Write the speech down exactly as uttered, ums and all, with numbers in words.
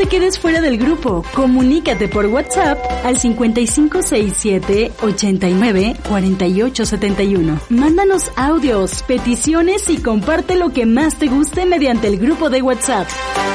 te quedes fuera del grupo. Comunícate por WhatsApp al cincuenta y cinco sesenta y siete, ochenta y nueve, cuarenta y ocho setenta y uno. Mándanos audios, peticiones y comparte lo que más te guste mediante el grupo de WhatsApp.